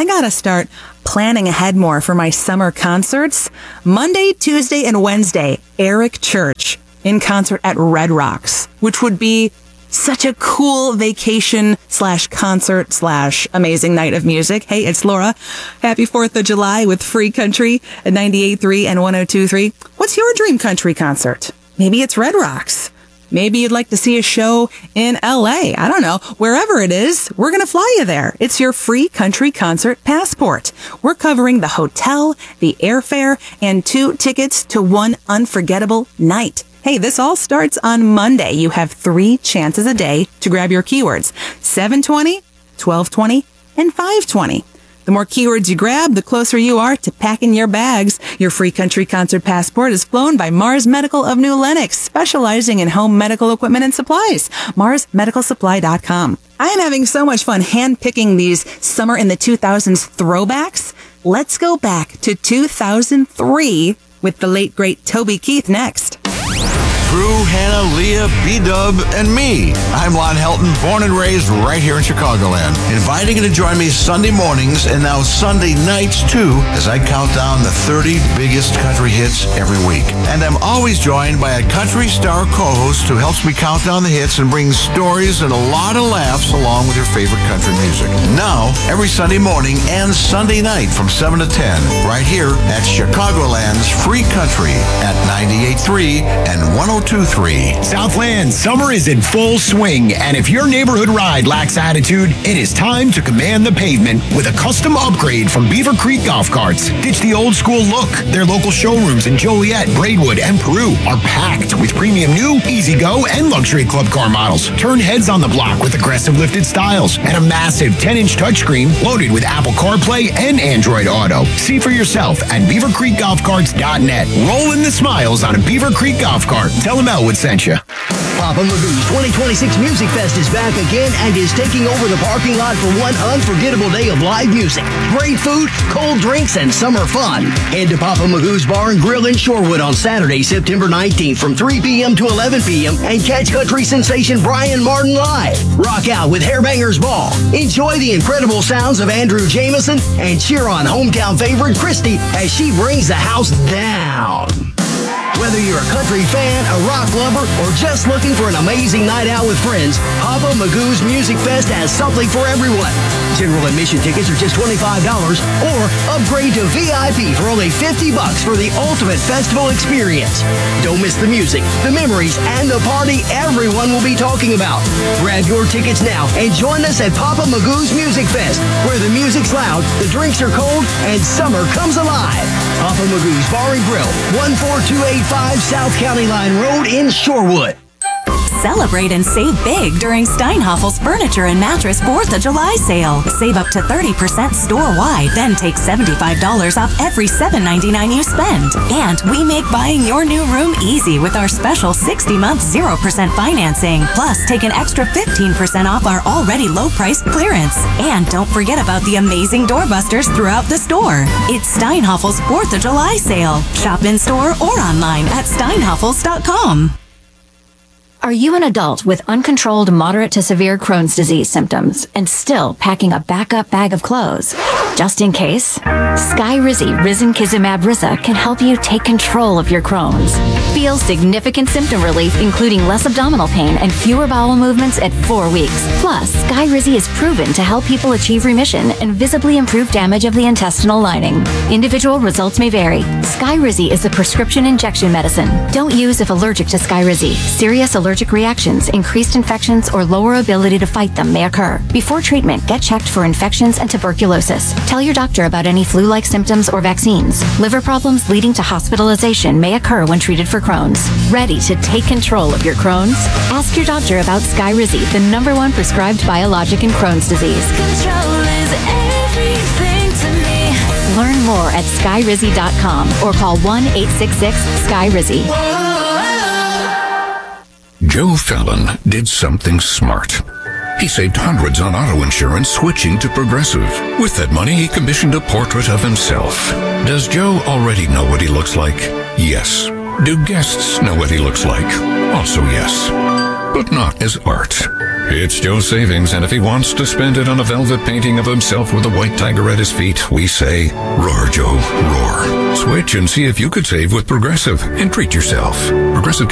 gotta start planning ahead more for my summer concerts. Monday, Tuesday, and Wednesday, Eric Church in concert at Red Rocks, which would be such a cool vacation / concert / amazing night of music. Hey, it's Laura. Happy 4th of July with Free Country at 98.3 and 102.3. What's your dream country concert? Maybe it's Red Rocks. Maybe you'd like to see a show in LA. I don't know. Wherever it is, we're going to fly you there. It's your free country concert passport. We're covering the hotel, the airfare, and 2 tickets to one unforgettable night. Hey, this all starts on Monday. You have 3 chances a day to grab your keywords: 720, 1220, and 520. The more keywords you grab, the closer you are to packing your bags. Your free country concert passport is flown by Mars Medical of New Lenox, specializing in home medical equipment and supplies. MarsMedicalSupply.com. I am having so much fun handpicking these summer in the 2000s throwbacks. Let's go back to 2003 with the late, great Toby Keith next. Drew, Hannah, Leah, B-Dub, and me. I'm Lon Helton, born and raised right here in Chicagoland. Inviting you to join me Sunday mornings and now Sunday nights too as I count down the 30 biggest country hits every week. And I'm always joined by a country star co-host who helps me count down the hits and brings stories and a lot of laughs along with your favorite country music. Now, every Sunday morning and Sunday night from 7 to 10, right here at Chicagoland's Free Country at 98.3 and 102.3. Southland, summer is in full swing, and if your neighborhood ride lacks attitude, it is time to command the pavement with a custom upgrade from Beaver Creek Golf Carts. Ditch the old school look. Their local showrooms in Joliet, Braidwood, and Peru are packed with premium new, easy-go, and luxury club car models. Turn heads on the block with aggressive lifted styles and a massive 10-inch touchscreen loaded with Apple CarPlay and Android Auto. See for yourself at BeaverCreekGolfCarts.net. Roll in the smiles on a Beaver Creek Golf Cart. Tell them Elwood sent you. Papa Magoo's 2026 Music Fest is back again and is taking over the parking lot for one unforgettable day of live music, great food, cold drinks, and summer fun. Head to Papa Magoo's Bar and Grill in Shorewood on Saturday, September 19th from 3 p.m. to 11 p.m. and catch country sensation Brian Martin live. Rock out with Hairbangers Ball. Enjoy the incredible sounds of Andrew Jameson and cheer on hometown favorite Christy as she brings the house down. Whether you're a country fan, a rock lover, or just looking for an amazing night out with friends, Papa Magoo's Music Fest has something for everyone. General admission tickets are just $25 or upgrade to VIP for only $50 for the ultimate festival experience. Don't miss the music, the memories, and the party everyone will be talking about. Grab your tickets now and join us at Papa Magoo's Music Fest, where the music's loud, the drinks are cold, and summer comes alive. Papa Magoo's Bar and Grill, 14285 South County Line Road in Shorewood. Celebrate and save big during Steinhaffel's Furniture and Mattress 4th of July sale. Save up to 30% store-wide, then take $75 off every $7.99 you spend. And we make buying your new room easy with our special 60-month 0% financing. Plus, take an extra 15% off our already low-priced clearance. And don't forget about the amazing doorbusters throughout the store. It's Steinhaffel's 4th of July sale. Shop in-store or online at steinhaffels.com. Are you an adult with uncontrolled moderate to severe Crohn's disease symptoms and still packing a backup bag of clothes? Just in case, Skyrizi Risankizumab Riza can help you take control of your Crohn's. Feel significant symptom relief, including less abdominal pain and fewer bowel movements at 4 weeks. Plus, Skyrizi is proven to help people achieve remission and visibly improve damage of the intestinal lining. Individual results may vary. Skyrizi is a prescription injection medicine. Don't use if allergic to Skyrizi. Serious allergic reactions, increased infections, or lower ability to fight them may occur. Before treatment, get checked for infections and tuberculosis. Tell your doctor about any flu-like symptoms or vaccines. Liver problems leading to hospitalization may occur when treated for Crohn's. Ready to take control of your Crohn's? Ask your doctor about Skyrizi, the #1 prescribed biologic in Crohn's disease. Control is everything to me. Learn more at skyrizi.com or call 1-866-SKYRIZI. Joe Fallon did something smart. He saved hundreds on auto insurance switching to Progressive. With that money, he commissioned a portrait of himself. Does Joe already know what he looks like? Yes. Do guests know what he looks like? Also yes. But not as art. It's Joe's savings, and if he wants to spend it on a velvet painting of himself with a white tiger at his feet, we say, roar, Joe, roar. Switch and see if you could save with Progressive and treat yourself. Progressive